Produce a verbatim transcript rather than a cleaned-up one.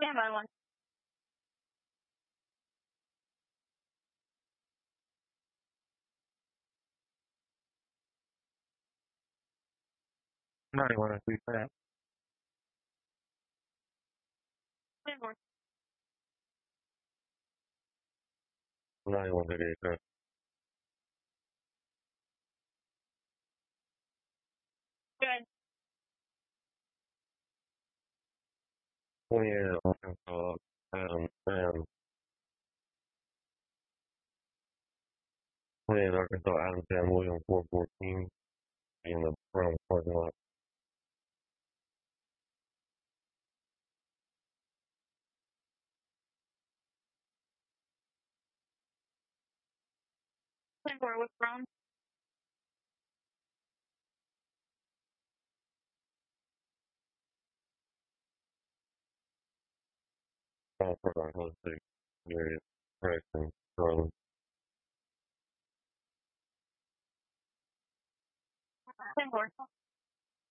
Stand by one. ninety-one, three five. Stand one. ninety-one, thirty-eight, sir. Good. twenty-eight, Arkansas, Adam, Sam. twenty-eight, Arkansas, Adam, Sam, William, four fourteen. In the Brown parking lot. Stand four with Brown. All for our hosting. Various pricing. From Stand four.